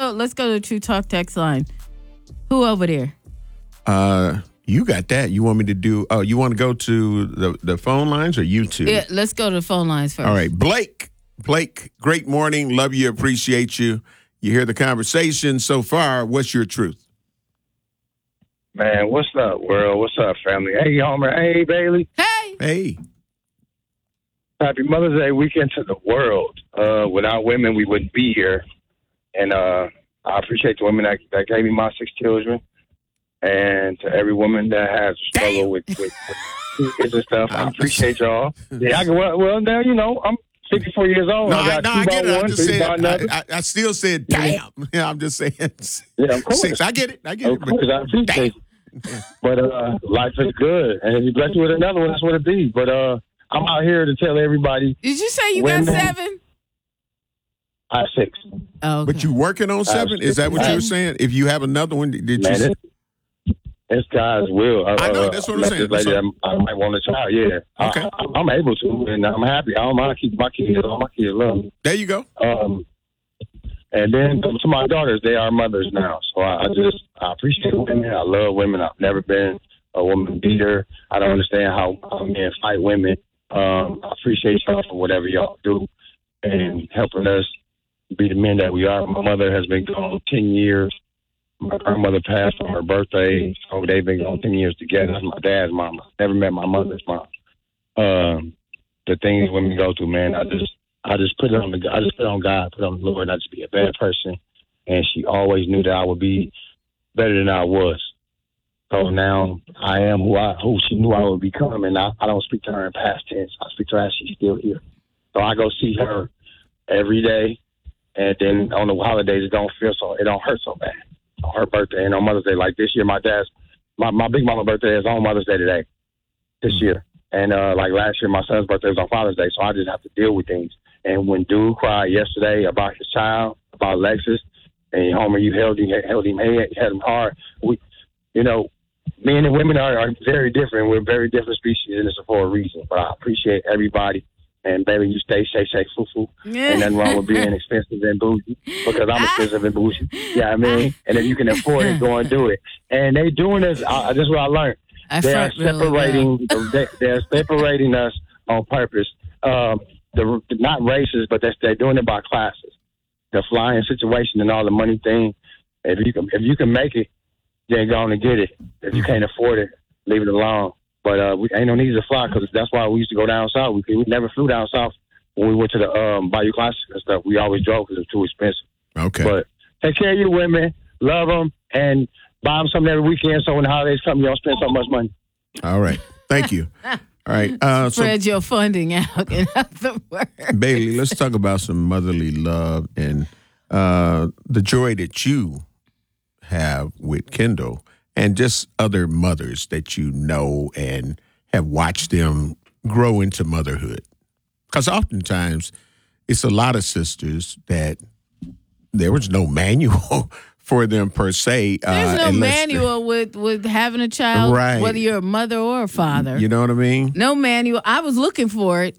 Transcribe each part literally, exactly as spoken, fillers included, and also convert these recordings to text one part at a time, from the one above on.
go. Let's go to the True Talk text line. Who over there? Uh, you got that. You want me to do? Oh, you want to go to the the phone lines or YouTube? Yeah, let's go to the phone lines first. All right, Blake. Blake, great morning. Love you. Appreciate you. You hear the conversation so far. What's your truth? Man, what's up, world? What's up, family? Hey, Homer. Hey, Bailey. Hey. Hey. Happy Mother's Day weekend to the world. Uh, without women, we wouldn't be here. And uh, I appreciate the women that, that gave me my six children. And to every woman that has struggled with, with, with kids and stuff, I appreciate y'all. Yeah, I can, well, well, now, you know, I'm fifty-four years old. No, I got no, two I get by it. one, I just three by said, another. I, I, I still said, damn. Yeah, I'm just saying. Yeah, of course. Six. I get it. I get of it. Of course, I appreciate it. But uh, life is good. And if you bless you with another one, that's what it be. But uh, I'm out here to tell everybody. Did you say you women, got seven? I have six. Oh, okay. But you working on seven? Is that what you were saying? If you have another one, did Man, you? It, it's God's will. I know, uh, that's what I'm saying. Lady, So, I, I might want a child, yeah. Okay. I, I'm able to, and I'm happy. I don't mind keeping my kids. All my kids love me. There you go. Um, and then to my daughters, they are mothers now. So I, I just, I appreciate women. I love women. I've never been a woman beater. I don't understand how, how men fight women. Um, I appreciate y'all for whatever y'all do and helping us be the men that we are. My mother has been gone ten years. My grandmother passed on her birthday, so they've been gone ten years together. That's my dad's mama. Never met my mother's mom. Um, the things women go through, man, I just, I just put it on the, I just put it on God, put it on the Lord, not to be a bad person. And she always knew that I would be better than I was. So now I am who I, who she knew I would become, and I, I don't speak to her in past tense. I speak to her as she's still here. So I go see her every day, and then on the holidays it don't feel so, it don't hurt so bad. On her birthday and on Mother's Day, like this year, my dad's, my, my big mama birthday is on Mother's Day today, this year. And uh, like last year, my son's birthday was on Father's Day, so I just have to deal with things. And when dude cried yesterday about his child, about Lexus, and Homer, you held him, held him, held him hard. We, you know, men and women are, are very different. We're very different species, and it's for a reason. But I appreciate everybody. And baby, you stay safe, safe, foo foo. Ain't nothing wrong with being expensive and bougie, because I'm expensive and bougie. Yeah, I mean, and if you can afford it, go and do it. And they doing this. Uh, this is what I learned. I they are separating. Really they, they're separating us on purpose. Um, the not races, but they're, they're doing it by classes. The flying situation and all the money thing. If you can, if you can make it, then go on and get it. If you can't afford it, leave it alone. But uh, we ain't no need to fly, because that's why we used to go down south. We, we never flew down south when we went to the um, Bayou Classic and stuff. We always drove because it was too expensive. Okay. But take care of your women, love them, and buy them something every weekend so when the holidays come, you don't spend so much money. All right. Thank you. All right. Uh, Spread so, your funding out, in other words. Bailey, let's talk about some motherly love and uh, the joy that you have with Kendall. And just other mothers that you know and have watched them grow into motherhood. Because oftentimes it's a lot of sisters that there was no manual for them per se. There's uh, no manual with, with having a child, right. whether you're a mother or a father. You know what I mean? No manual. I was looking for it.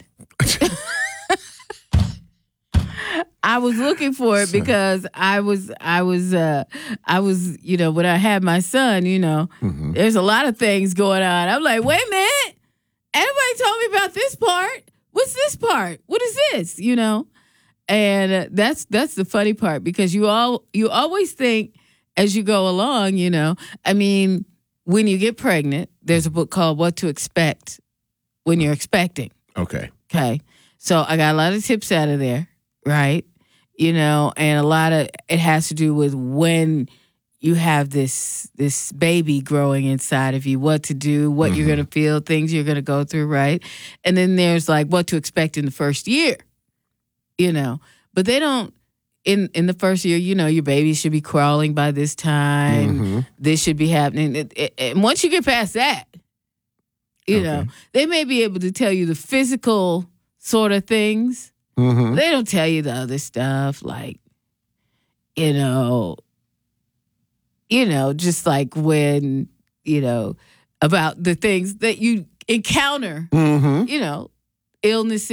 I was looking for it because I was, I was, uh, I was, you know, when I had my son, you know, mm-hmm. there's a lot of things going on. I'm like, wait a minute, everybody told me about this part. What's this part? What is this? You know, and uh, that's that's the funny part, because you all you always think as you go along, you know. I mean, when you get pregnant, there's a book called What to Expect When You're Expecting. Okay. Okay. So I got a lot of tips out of there, right? You know, and a lot of it has to do with when you have this this baby growing inside of you, what to do, what mm-hmm. you're going to feel, things you're going to go through, right? And then there's like what to expect in the first year, you know. But they don't, in, in the first year, you know, your baby should be crawling by this time. Mm-hmm. This should be happening. It, it, and once you get past that, you okay. know, they may be able to tell you the physical sort of things. Mm-hmm. They don't tell you the other stuff, like, you know, you know, just like when, you know, about the things that you encounter, mm-hmm. you know,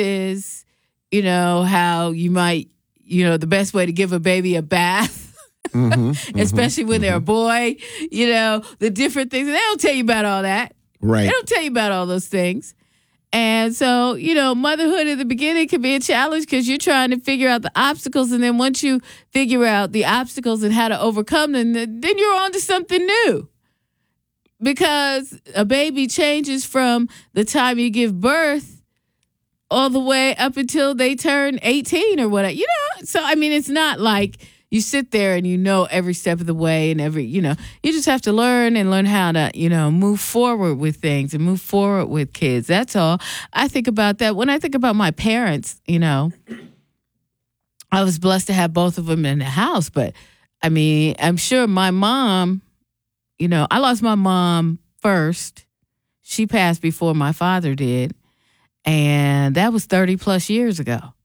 illnesses, you know, how you might, you know, the best way to give a baby a bath mm-hmm, especially when mm-hmm. they're a boy, you know, the different things. They don't tell you about all that. Right. They don't tell you about all those things. And so, you know, motherhood in the beginning can be a challenge because you're trying to figure out the obstacles. And then once you figure out the obstacles and how to overcome them, then you're on to something new. Because a baby changes from the time you give birth all the way up until they turn eighteen or whatever. You know, so, I mean, it's not like you sit there and you know every step of the way and every, you know, you just have to learn and learn how to, you know, move forward with things and move forward with kids. That's all. I think about that. When I think about my parents, you know, I was blessed to have both of them in the house. But, I mean, I'm sure my mom, you know, I lost my mom first. She passed before my father did. And that was thirty plus years ago.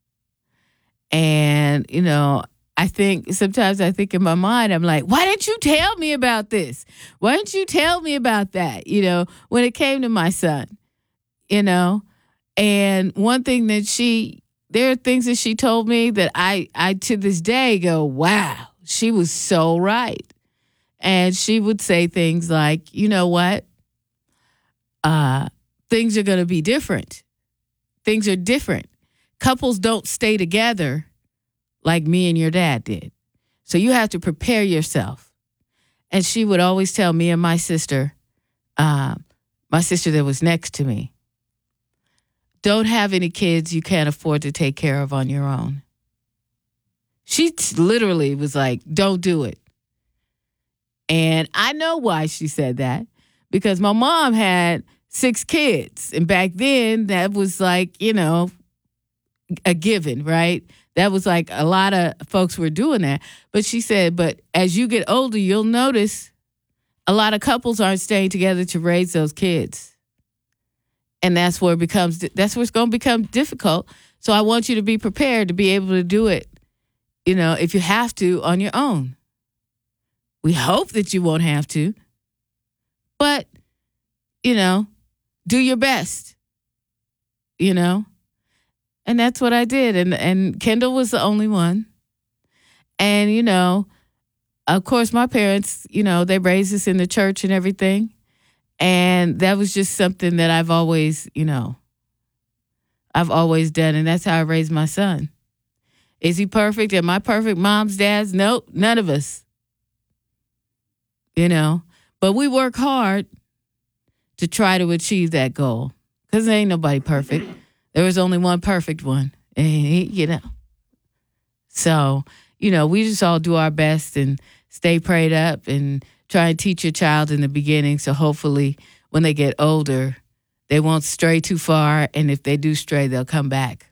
And, you know, I think sometimes I think in my mind, I'm like, why didn't you tell me about this? Why didn't you tell me about that? You know, when it came to my son, you know, and one thing that she, there are things that she told me that I, I to this day go, wow, she was so right. And she would say things like, you know what? Uh, things are going to be different. Things are different. Couples don't stay together like me and your dad did. So you have to prepare yourself. And she would always tell me and my sister, uh, my sister that was next to me, don't have any kids you can't afford to take care of on your own. She t- literally was like, don't do it. And I know why she said that, because my mom had six kids. And back then, that was like, you know, a given, right? That was like a lot of folks were doing that. But she said, but as you get older, you'll notice a lot of couples aren't staying together to raise those kids. And that's where it becomes, that's where it's going to become difficult. So I want you to be prepared to be able to do it, you know, if you have to, on your own. We hope that you won't have to. But, you know, do your best, you know. And that's what I did. And and Kendall was the only one. And, you know, of course, my parents, you know, they raised us in the church and everything. And that was just something that I've always, you know, I've always done. And that's how I raised my son. Is he perfect? Am I perfect? Moms, dads? Nope, none of us. You know, but we work hard to try to achieve that goal. Because there ain't nobody perfect. There was only one perfect one, and he, you know. So, you know, we just all do our best and stay prayed up and try and teach your child in the beginning. So hopefully when they get older, they won't stray too far. And if they do stray, they'll come back.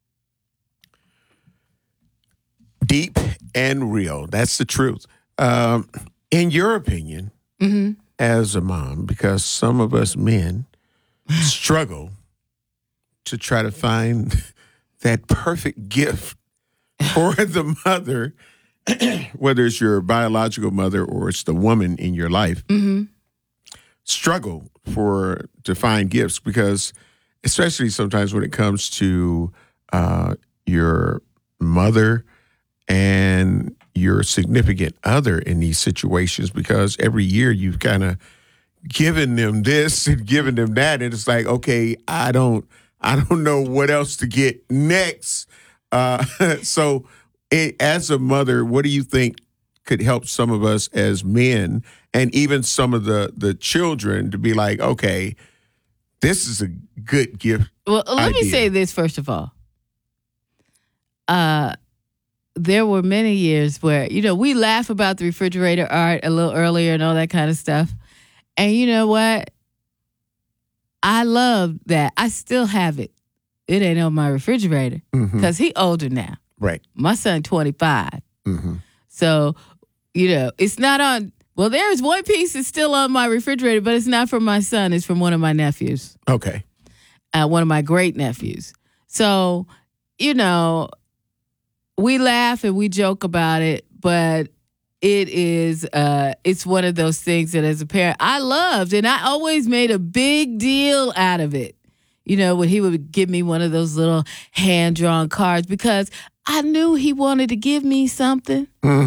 Deep and real. That's the truth. Um, in your opinion, Mm-hmm. as a mom, because some of us men struggle to try to find that perfect gift for the mother, whether it's your biological mother or it's the woman in your life, Mm-hmm. struggle for to find gifts because, especially sometimes when it comes to uh, your mother and your significant other in these situations, because every year you've kind of given them this and given them that, and it's like, okay, I don't. I don't know what else to get next. Uh, so it, as a mother, what do you think could help some of us as men and even some of the, the children to be like, okay, this is a good gift? Well, let idea. me say this first of all. Uh, there were many years where, you know, we laugh about the refrigerator art a little earlier and all that kind of stuff. And you know what? I love that. I still have it. It ain't on my refrigerator because Mm-hmm. he older now. Right. My son twenty-five. Mm-hmm. So, you know, it's not on. Well, there's one piece that's still on my refrigerator, but it's not from my son. It's from one of my nephews, Okay. uh, one of my great nephews. So, you know, we laugh and we joke about it, but it is, uh, it's one of those things that as a parent, I loved, and I always made a big deal out of it. You know, when he would give me one of those little hand-drawn cards because I knew he wanted to give me something. Mm-hmm.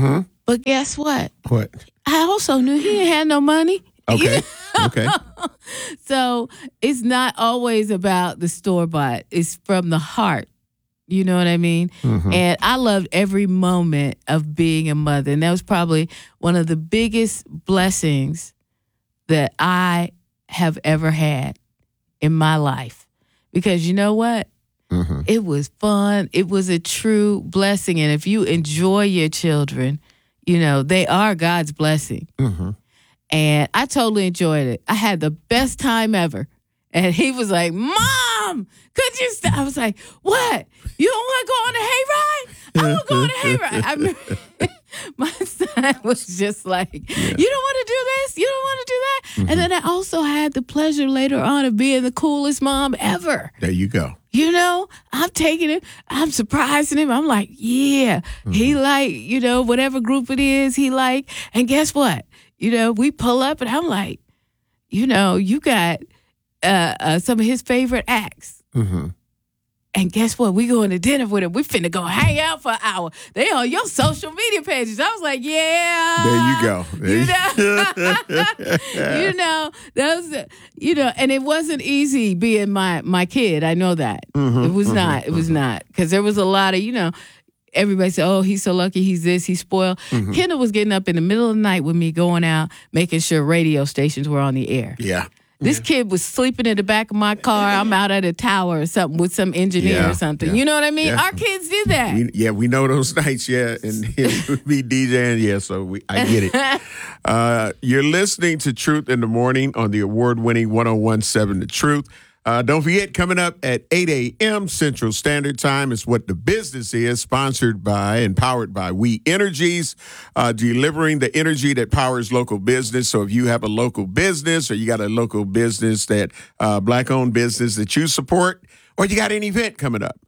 But guess what? What? I also knew he didn't have no money. Okay. Okay. So it's not always about the store-bought. It's from the heart. You know what I mean? Mm-hmm. And I loved every moment of being a mother. And that was probably one of the biggest blessings that I have ever had in my life. Because you know what? Mm-hmm. It was fun. It was a true blessing. And if you enjoy your children, you know, they are God's blessing. Mm-hmm. And I totally enjoyed it. I had the best time ever. And he was like, Mom, could you stop? I was like, what? You don't want to go on a hayride? I want to go on a hayride. I mean, my son was just like, yeah. You don't want to do this? You don't want to do that? Mm-hmm. And then I also had the pleasure later on of being the coolest mom ever. There you go. You know, I'm taking him. I'm surprising him. I'm like, yeah, mm-hmm. he like, you know, whatever group it is he like. And guess what? You know, we pull up and I'm like, you know, you got uh, uh, some of his favorite acts. Mm-hmm. And guess what? We going to dinner with him. We finna go hang out for an hour. They on your social media pages. I was like, yeah. There you go. There you know, you know, that was, you know, and it wasn't easy being my my kid. I know that. Mm-hmm, it was mm-hmm, not. It was mm-hmm. not. Because there was a lot of, you know, everybody said, oh, he's so lucky, he's this, he's spoiled. Mm-hmm. Kendall was getting up in the middle of the night with me, going out, making sure radio stations were on the air. Yeah. This yeah. kid was sleeping in the back of my car. I'm out at a tower or something with some engineer yeah, or something. Yeah. You know what I mean? Yeah. Our kids did that. We, yeah, we know those nights, yeah. And him be DJing, yeah, so we, I get it. uh, you're listening to Truth in the Morning on the award-winning one oh one point seven The Truth. Uh, don't forget, coming up at eight a.m. Central Standard Time is What the Business Is, sponsored by and powered by We Energies, uh, delivering the energy that powers local business. So if you have a local business or you got a local business that, uh, black-owned business that you support, or you got an event coming up,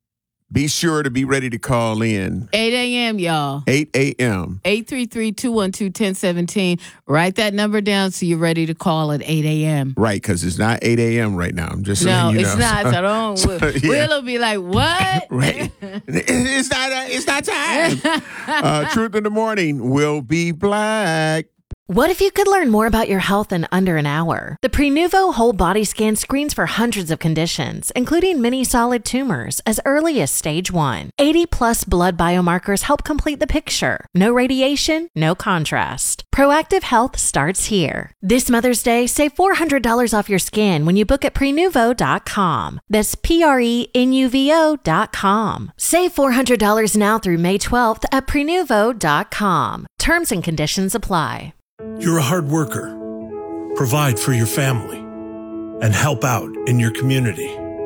be sure to be ready to call in. eight a.m., y'all. eight a.m. eight three three, two one two, one oh one seven. Write that number down so you're ready to call at eight a.m. Right, because it's not eight a.m. right now. I'm just no, saying you it's know. not. So don't. So, yeah. Will'll be like, what? Right. It's not, uh, it's not time. uh, Truth in the Morning will be black. What if you could learn more about your health in under an hour? The Prenuvo Whole Body Scan screens for hundreds of conditions, including many solid tumors, as early as stage one. eighty plus blood biomarkers help complete the picture. No radiation, no contrast. Proactive health starts here. This Mother's Day, save four hundred dollars off your scan when you book at prenuvo dot com. That's P R E N U V O dot com. Save four hundred dollars now through May twelfth at prenuvo dot com. Terms and conditions apply. You're a hard worker. Provide for your family and help out in your community.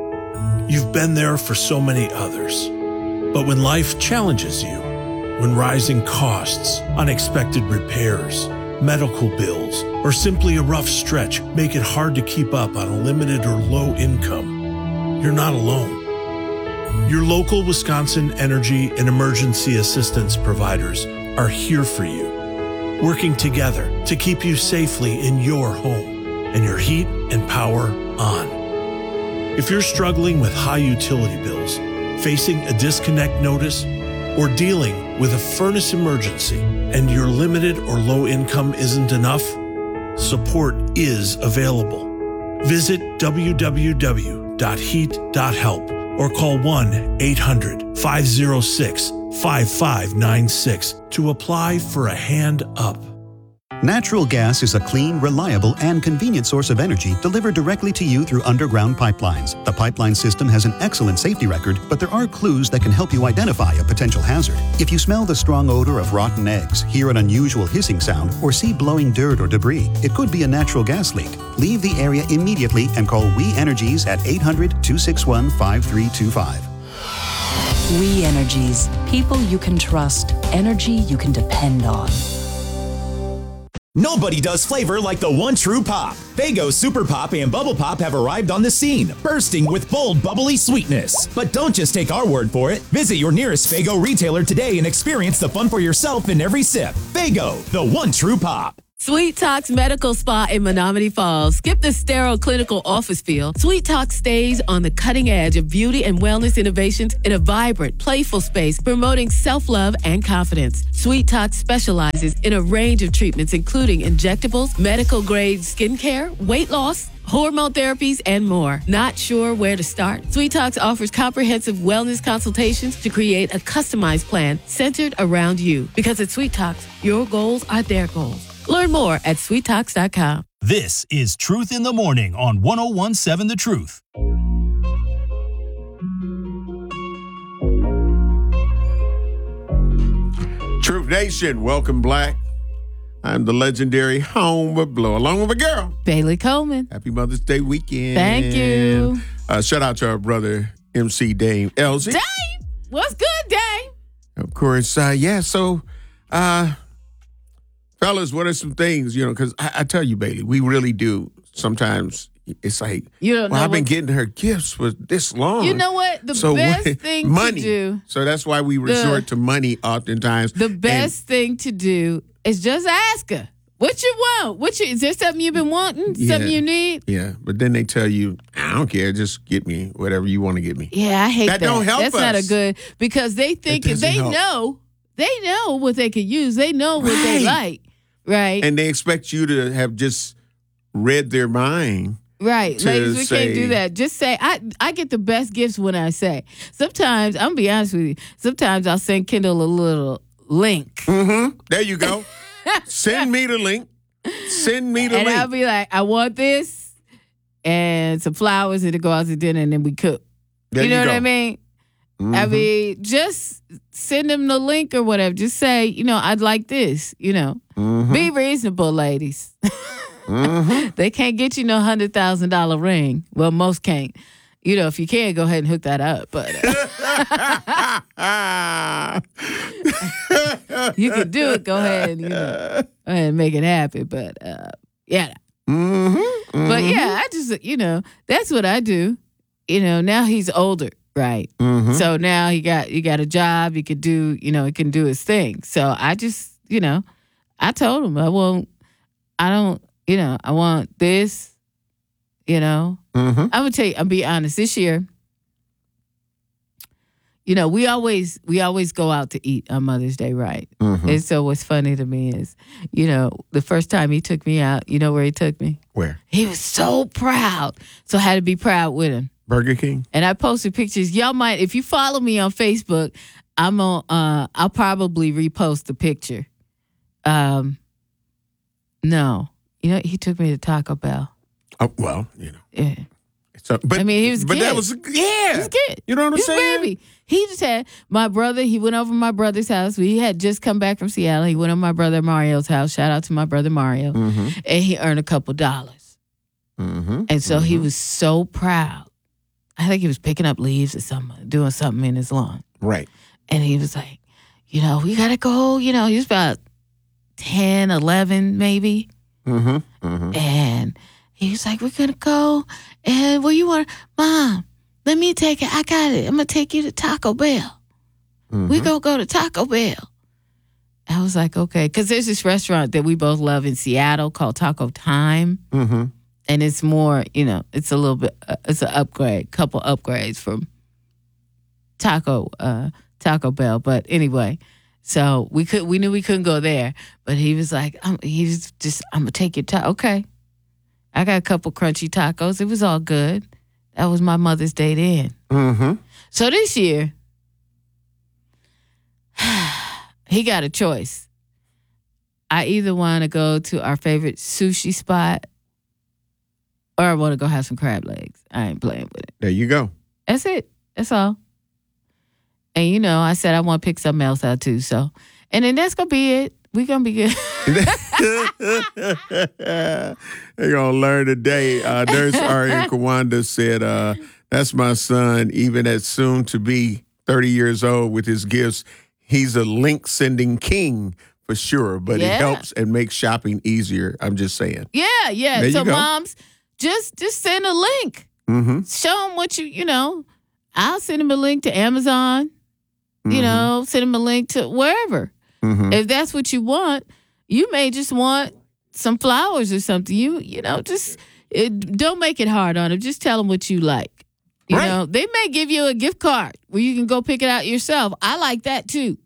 You've been there for so many others. But when life challenges you, when rising costs, unexpected repairs, medical bills, or simply a rough stretch make it hard to keep up on a limited or low income, you're not alone. Your local Wisconsin energy and emergency assistance providers are here for you, working together to keep you safely in your home and your heat and power on. If you're struggling with high utility bills, facing a disconnect notice, or dealing with a furnace emergency and your limited or low income isn't enough, support is available. Visit w w w dot heat dot help or call one eight hundred, five oh six, five five nine six to apply for a hand up. Natural gas is a clean, reliable, and convenient source of energy delivered directly to you through underground pipelines. The pipeline system has an excellent safety record, but there are clues that can help you identify a potential hazard. If you smell the strong odor of rotten eggs, hear an unusual hissing sound, or see blowing dirt or debris, it could be a natural gas leak. Leave the area immediately and call We Energies at eight hundred, two six one, five three two five. We Energies. People you can trust. Energy you can depend on. Nobody does flavor like the one true pop. Faygo Super Pop and Bubble Pop have arrived on the scene, bursting with bold, bubbly sweetness. But don't just take our word for it. Visit your nearest Faygo retailer today and experience the fun for yourself in every sip. Faygo, the one true pop. Sweet Talks Medical Spa in Menominee Falls. Skip the sterile clinical office feel. Sweet Talk stays on the cutting edge of beauty and wellness innovations in a vibrant, playful space promoting self-love and confidence. Sweet Talk specializes in a range of treatments including injectables, medical-grade skincare, weight loss, hormone therapies, and more. Not sure where to start? Sweet Talks offers comprehensive wellness consultations to create a customized plan centered around you. Because at Sweet Talks, your goals are their goals. Learn more at sweet talks dot com. This is Truth in the Morning on one oh one point seven The Truth. Truth Nation, welcome, Black. I'm the legendary Homer Blow, along with a girl, Bailey Coleman. Happy Mother's Day weekend. Thank you. Uh, shout out to our brother, M C Dame Elsie. Dame, what's good, Dame? Of course, uh, yeah, so, uh, fellas, what are some things, you know, because I, I tell you, Bailey, we really do. Sometimes it's like, you don't well, know I've been what, getting her gifts for this long. You know what? The so best what, thing money. to do. So that's why we resort the, to money oftentimes. The best and, thing to do is just ask her. What you want? What you, is there something you've been wanting? Yeah, something you need? Yeah, but then they tell you, I don't care, just get me whatever you want to get me. Yeah, I hate that. That don't help That's us. not a good, because they think, they help. know, they know what they can use. They know what Right. they like, right? And they expect you to have just read their mind. Right. to Ladies, we say- can't do that. Just say, I I get the best gifts when I say. Sometimes, I'm going to be honest with you, sometimes I'll send Kendall a little link. Mm-hmm. There you go. Send me the link. Send me the And link. I'll be like, I want this and some flowers and to go out to dinner and then we cook. There you know you what go. I mean? Mhm. I mean, just send them the link or whatever. Just say, you know, I'd like this, you know. Mhm. Be reasonable, ladies. Mhm. They can't get you no one hundred thousand dollars ring. Well, most can't. You know, if you can, go ahead and hook that up. But uh, you can do it. Go ahead and, you know, go ahead and make it happen. But, uh, yeah. Mm-hmm. But, yeah, I just, you know, that's what I do. You know, now he's older, right? Mm-hmm. So now he got he got a job. He could do, you know, he can do his thing. So I just, you know, I told him I won't, I don't, you know, I want this, you know. Mm-hmm. I'm gonna tell you, I'll be honest, this year, you know, we always we always go out to eat on Mother's Day, right? Mm-hmm. And so what's funny to me is, you know, the first time he took me out, you know where he took me? Where? He was so proud. So I had to be proud with him. Burger King? And I posted pictures. Y'all might, if you follow me on Facebook, I'm on. Uh, I'll probably repost the picture. Um, no, you know, he took me to Taco Bell. Oh, well, you know. Yeah, So, but I mean, he was a But kid. that was, yeah. he was a kid. You know what I'm He's saying? a baby. He just had my brother. He went over to my brother's house. We had just come back from Seattle. He went to my brother Mario's house. Shout out to my brother Mario. Mm-hmm. And he earned a couple dollars. Mm-hmm. And so mm-hmm. he was so proud. I think he was picking up leaves or something, doing something in his lawn. Right. And he was like, you know, we got to go. You know, he was about ten, eleven maybe. Mm-hmm. Mm-hmm. And he was like, we're going to go. And where you want, Mom, let me take it. I got it. I'm going to take you to Taco Bell. Mm-hmm. We going to go to Taco Bell. I was like, okay. Because there's this restaurant that we both love in Seattle called Taco Time. Mm-hmm. And it's more, you know, it's a little bit, uh, it's an upgrade, couple upgrades from Taco, uh, Taco Bell. But anyway, so we could, we knew we couldn't go there. But he was like, I'm, he was just, I'm gonna take your taco. Okay, I got a couple crunchy tacos. It was all good. That was my Mother's Day then. Mm-hmm. So this year, he got a choice. I either want to go to our favorite sushi spot, or I want to go have some crab legs. I ain't playing with it. There you go. That's it. That's all. And, you know, I said I want to pick something else out, too. So, and then that's going to be it. We going to be good. They're going to learn today. Uh, Nurse Arian Kawanda said, uh, that's my son, even at soon to be thirty years old with his gifts. He's a link sending king for sure, but Yeah. it helps and makes shopping easier. I'm just saying. Yeah, yeah. There you So, go. moms, just just send a link. Mm-hmm. Show them what you, you know. I'll send them a link to Amazon. You know, send them a link to wherever. Mm-hmm. If that's what you want, you may just want some flowers or something. You you know, just it, don't make it hard on them. Just tell them what you like. You Right. know, they may give you a gift card where you can go pick it out yourself. I like that too.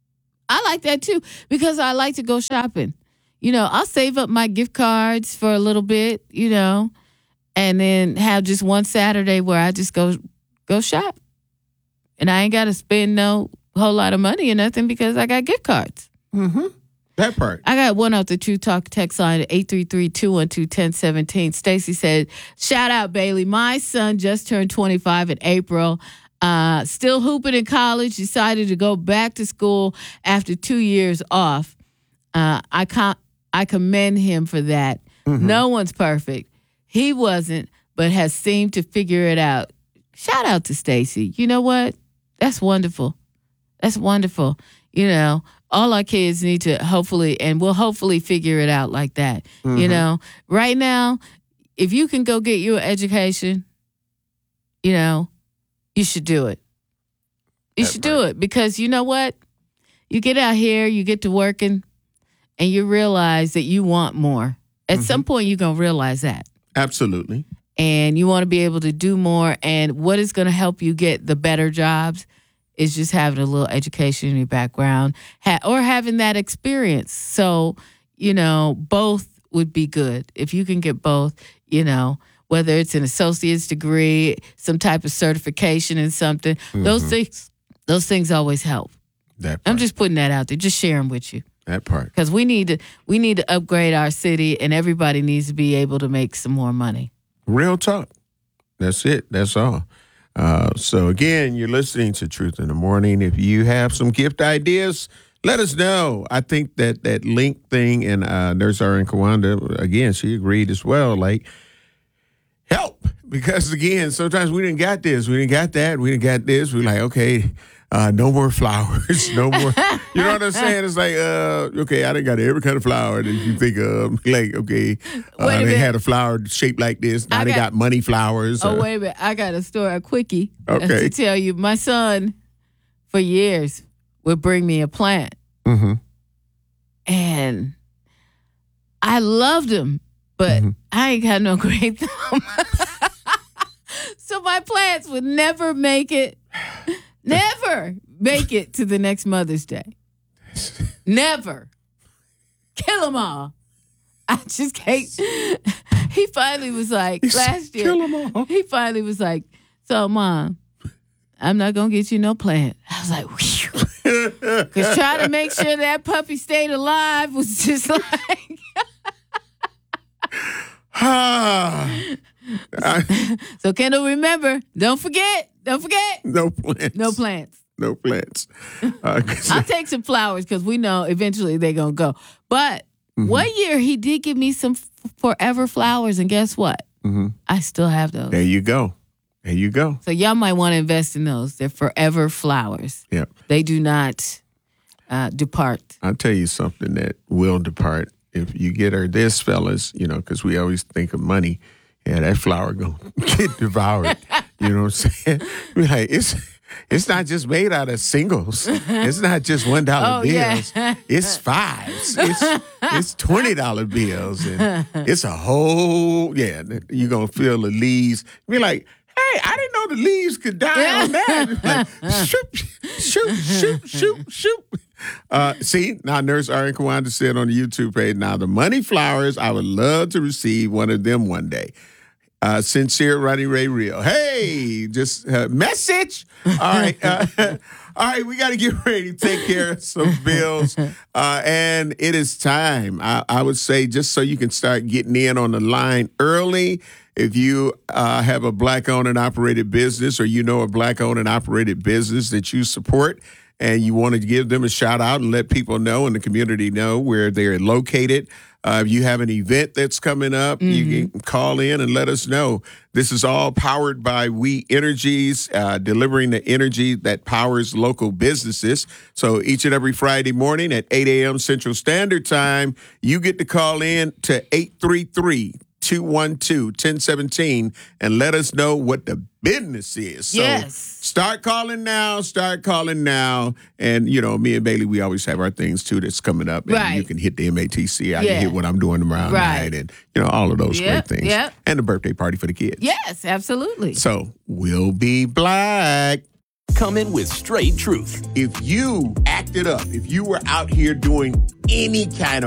I like that too because I like to go shopping. You know, I'll save up my gift cards for a little bit, you know, and then have just one Saturday where I just go go shop. And I ain't got to spend no whole lot of money or nothing because I got gift cards. Mm-hmm. That part. I got one off the True Talk text line at eight three three, two one two, one zero one seven. Stacy said, shout out, Bailey. My son just turned twenty-five in April. Uh, still hooping in college. Decided to go back to school after two years off. Uh, I com- I commend him for that. Mm-hmm. No one's perfect. He wasn't, but has seemed to figure it out. Shout out to Stacy. You know what? That's wonderful. That's wonderful. You know, all our kids need to hopefully, and we'll hopefully figure it out like that. Mm-hmm. You know, right now, if you can go get you an education, you know, you should do it. You That's should right. do it because you know what? You get out here, you get to working, and you realize that you want more. At mm-hmm. some point, you're going to realize that. Absolutely. And you want to be able to do more. And what is going to help you get the better jobs is just having a little education in your background ha- or having that experience. So, you know, both would be good. If you can get both, you know, whether it's an associate's degree, some type of certification in something, mm-hmm. those things, those things always help. That part. I'm just putting that out there, just sharing with you. That part. Because we need to, we need to upgrade our city, and everybody needs to be able to make some more money. Real talk. That's it. That's all. Uh, so, again, you're listening to Truth in the Morning. If you have some gift ideas, let us know. I think that that link thing, and uh, Nurse R N Kawanda, again, she agreed as well, like, help. Because, again, sometimes we didn't got this. We didn't got that. We didn't got this. We're like, okay, uh, no more flowers. No more. You know what I'm saying? It's like, uh, okay, I done got every kind of flower that you think of. Like, okay, uh, they minute. had a flower shaped like this. Now I they got, got money flowers. Oh, uh, wait a minute. I got a story, a quickie okay. to tell you. My son, for years, would bring me a plant. Mm-hmm. And I loved him, but mm-hmm. I ain't got no great thumb. So my plants would never make it. Never make it to the next Mother's Day. Never. Kill them all. I just can't. He finally was like, he last year, kill them all. He finally was like, so, Mom, I'm not going to get you no plant. I was like, whew. Because trying to make sure that puppy stayed alive was just like. So, Kendall, remember, don't forget, don't forget. No plants. No plants. No plants. Uh, I'll take some flowers because we know eventually they're going to go. But mm-hmm. one year he did give me some f- forever flowers, and guess what? Mm-hmm. I still have those. There you go. There you go. So y'all might want to invest in those. They're forever flowers. Yep. They do not uh, depart. I'll tell you something that will depart. If you get her this, fellas, you know, because we always think of money. Yeah, that flower gonna get devoured. You know what I'm saying? We're like, it's it's not just made out of singles. It's not just one dollar oh, bills. Yeah. It's fives. It's it's twenty dollar bills, and it's a whole yeah. You're gonna feel the leaves. We're like, hey, I didn't know the leaves could die on that. Like, shoot, shoot, shoot, shoot, shoot. Uh, see, now Nurse R N Kawanda said on the YouTube page, now the money flowers, I would love to receive one of them one day. Uh, sincere Ronnie Ray Real. Hey, just uh, message. All right. Uh, all right, we got to get ready to take care of some bills. Uh, and it is time. I, I would say just so you can start getting in on the line early. If you uh, have a black-owned and operated business, or you know a black-owned and operated business that you support, and you want to give them a shout out and let people know and the community know where they're located. Uh, if you have an event that's coming up, mm-hmm. you can call in and let us know. This is all powered by We Energies, uh, delivering the energy that powers local businesses. So each and every Friday morning at eight a.m. Central Standard Time, you get to call in to eight three three, two one two, one zero one seven and let us know what the business is. So yes. Start calling now. Start calling now. And, you know, me and Bailey, we always have our things, too, that's coming up. And right. you can hit the M A T C. I yeah. can hit what I'm doing around right. night and, you know, all of those yep. great things. Yep. And the birthday party for the kids. Yes, absolutely. So we'll be black. Come in with straight truth. If you acted up, if you were out here doing any kind of